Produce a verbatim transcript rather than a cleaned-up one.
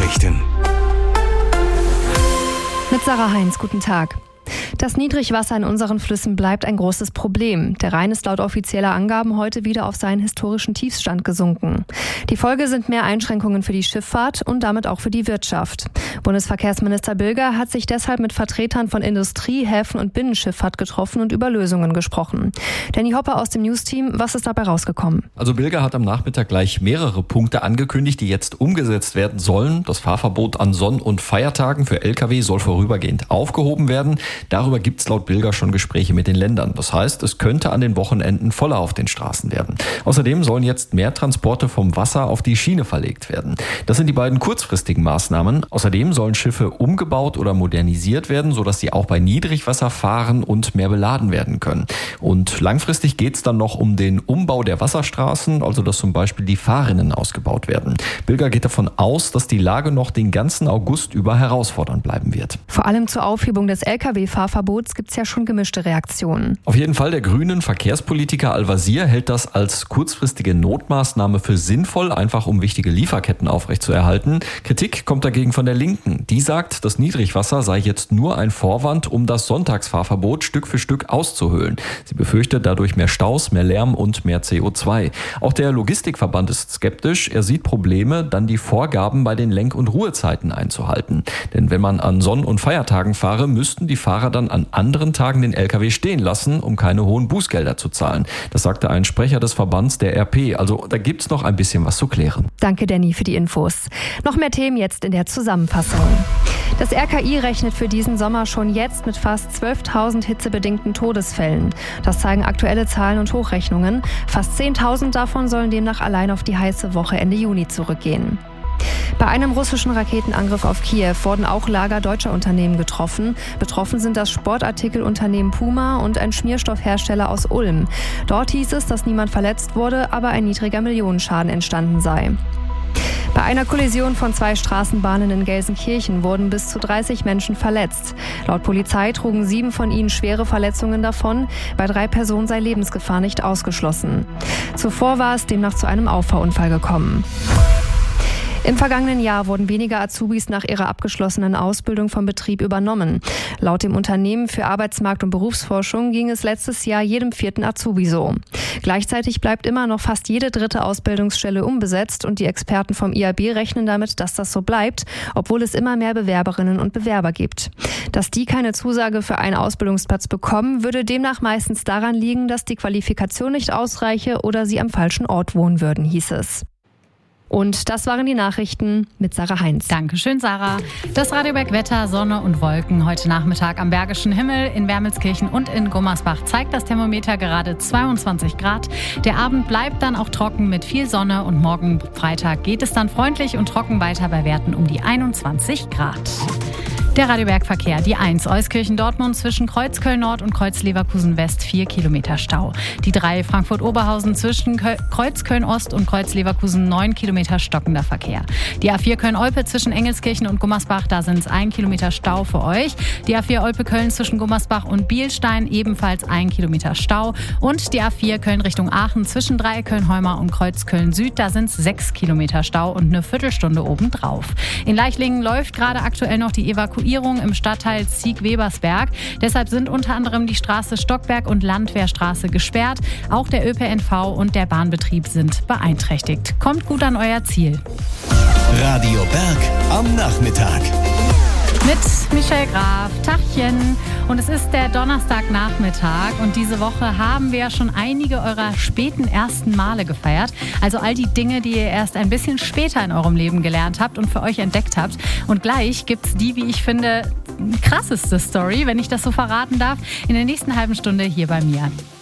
Nachrichten. Mit Sarah Heinz, guten Tag. Das Niedrigwasser in unseren Flüssen bleibt ein großes Problem. Der Rhein ist laut offizieller Angaben heute wieder auf seinen historischen Tiefstand gesunken. Die Folge sind mehr Einschränkungen für die Schifffahrt und damit auch für die Wirtschaft. Bundesverkehrsminister Bilger hat sich deshalb mit Vertretern von Industrie, Häfen und Binnenschifffahrt getroffen und über Lösungen gesprochen. Danny Hopper aus dem News-Team, was ist dabei rausgekommen? Also Bilger hat am Nachmittag gleich mehrere Punkte angekündigt, die jetzt umgesetzt werden sollen. Das Fahrverbot an Sonn- und Feiertagen für L K W soll vorübergehend aufgehoben werden. Darüber gibt es laut Bilger schon Gespräche mit den Ländern. Das heißt, es könnte an den Wochenenden voller auf den Straßen werden. Außerdem sollen jetzt mehr Transporte vom Wasser auf die Schiene verlegt werden. Das sind die beiden kurzfristigen Maßnahmen. Außerdem sollen Schiffe umgebaut oder modernisiert werden, sodass sie auch bei Niedrigwasser fahren und mehr beladen werden können. Und langfristig geht es dann noch um den Umbau der Wasserstraßen, also dass zum Beispiel die Fahrrinnen ausgebaut werden. Bilger geht davon aus, dass die Lage noch den ganzen August über herausfordernd bleiben wird. Vor allem zur Aufhebung des L K W-Fahrverbots gibt es ja schon gemischte Reaktionen. Auf jeden Fall, der grünen Verkehrspolitiker Al-Wazir hält das als kurzfristige Notmaßnahme für sinnvoll, einfach um wichtige Lieferketten aufrechtzuerhalten. Kritik kommt dagegen von der Linken. Die sagt, das Niedrigwasser sei jetzt nur ein Vorwand, um das Sonntagsfahrverbot Stück für Stück auszuhöhlen. Sie befürchtet dadurch mehr Staus, mehr Lärm und mehr C O zwei. Auch der Logistikverband ist skeptisch. Er sieht Probleme, dann die Vorgaben bei den Lenk- und Ruhezeiten einzuhalten. Denn wenn man an Sonn- und Feiertagen fahre, müssten die Fahrer dann an anderen Tagen den L K W stehen lassen, um keine hohen Bußgelder zu zahlen. Das sagte ein Sprecher des Verbands der R P. Also da gibt es noch ein bisschen was zu klären. Danke, Danny, für die Infos. Noch mehr Themen jetzt in der Zusammenfassung. Das R K I rechnet für diesen Sommer schon jetzt mit fast zwölftausend hitzebedingten Todesfällen. Das zeigen aktuelle Zahlen und Hochrechnungen. Fast zehntausend davon sollen demnach allein auf die heiße Woche Ende Juni zurückgehen. Bei einem russischen Raketenangriff auf Kiew wurden auch Lager deutscher Unternehmen getroffen. Betroffen sind das Sportartikelunternehmen Puma und ein Schmierstoffhersteller aus Ulm. Dort hieß es, dass niemand verletzt wurde, aber ein niedriger Millionenschaden entstanden sei. Bei einer Kollision von zwei Straßenbahnen in Gelsenkirchen wurden bis zu dreißig Menschen verletzt. Laut Polizei trugen sieben von ihnen schwere Verletzungen davon. Bei drei Personen sei Lebensgefahr nicht ausgeschlossen. Zuvor war es demnach zu einem Auffahrunfall gekommen. Im vergangenen Jahr wurden weniger Azubis nach ihrer abgeschlossenen Ausbildung vom Betrieb übernommen. Laut dem Unternehmen für Arbeitsmarkt- und Berufsforschung ging es letztes Jahr jedem vierten Azubi so. Gleichzeitig bleibt immer noch fast jede dritte Ausbildungsstelle unbesetzt und die Experten vom I A B rechnen damit, dass das so bleibt, obwohl es immer mehr Bewerberinnen und Bewerber gibt. Dass die keine Zusage für einen Ausbildungsplatz bekommen, würde demnach meistens daran liegen, dass die Qualifikation nicht ausreiche oder sie am falschen Ort wohnen würden, hieß es. Und das waren die Nachrichten mit Sarah Heinz. Dankeschön, Sarah. Das Radioberg-Wetter, Sonne und Wolken. Heute Nachmittag am Bergischen Himmel in Wermelskirchen und in Gummersbach zeigt das Thermometer gerade zweiundzwanzig Grad. Der Abend bleibt dann auch trocken mit viel Sonne und morgen Freitag geht es dann freundlich und trocken weiter bei Werten um die einundzwanzig Grad. Der Radioberg-Verkehr, die eins, Euskirchen-Dortmund zwischen Kreuzköln-Nord und Kreuz-Leverkusen-West, vier Kilometer Stau. Die drei, Frankfurt-Oberhausen zwischen Kreuzköln-Ost und Kreuz-Leverkusen, neun Kilometer stockender Verkehr. Die A vier Köln-Olpe zwischen Engelskirchen und Gummersbach, da sind es ein Kilometer Stau für euch. Die A vier Olpe-Köln zwischen Gummersbach und Bielstein, ebenfalls ein Kilometer Stau. Und die A vier Köln Richtung Aachen zwischen Dreiecköln-Heumar und Kreuzköln-Süd, da sind es sechs Kilometer Stau und eine Viertelstunde obendrauf. In Leichlingen läuft gerade aktuell noch die Evakuierung im Stadtteil Zieg-Webersberg. Deshalb sind unter anderem die Straße Stockberg und Landwehrstraße gesperrt. Auch der Ö P N V und der Bahnbetrieb sind beeinträchtigt. Kommt gut an euer Ziel. Radio Berg am Nachmittag. Mit Michelle Graf, Tachchen. Und es ist der Donnerstagnachmittag und diese Woche haben wir ja schon einige eurer späten ersten Male gefeiert. Also all die Dinge, die ihr erst ein bisschen später in eurem Leben gelernt habt und für euch entdeckt habt. Und gleich gibt's die, wie ich finde, krasseste Story, wenn ich das so verraten darf, in der nächsten halben Stunde hier bei mir.